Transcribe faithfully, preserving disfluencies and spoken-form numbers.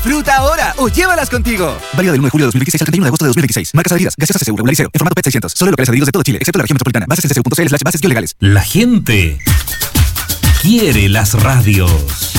Disfruta ahora o llévalas contigo. Válido del uno de julio de dos mil veintiséis al treinta y uno de agosto de dos mil veintiséis. Marcas adheridas. Gaseosa C C U Regularizeo. En formato P E T seiscientos. Solo locales adheridos de todo Chile, excepto la región metropolitana. Bases en c c u punto c l slash bases legales. La gente quiere las radios.